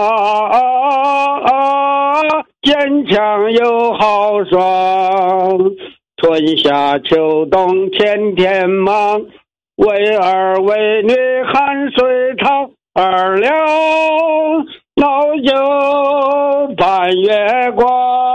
坚强又豪爽。春夏秋冬天天忙，为儿为女汗水淌，儿了老酒伴月光。